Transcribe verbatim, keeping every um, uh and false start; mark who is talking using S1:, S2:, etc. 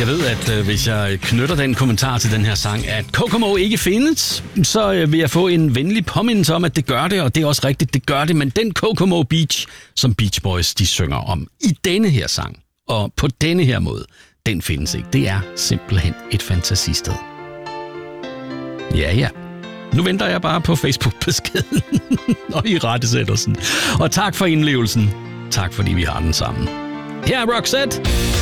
S1: Jeg ved, at øh, hvis jeg knytter den kommentar til den her sang, at Kokomo ikke findes, så øh, vil jeg få en venlig påmindelse om, at det gør det, og det er også rigtigt, det gør det. Men den Kokomo Beach, som Beach Boys de synger om i denne her sang, og på denne her måde, den findes ikke. Det er simpelthen et fantasisted. Ja, ja. Nu venter jeg bare på Facebook-beskeden og i rettesættelsen. Og tak for indlevelsen. Tak fordi vi har den sammen. Her er Roxette.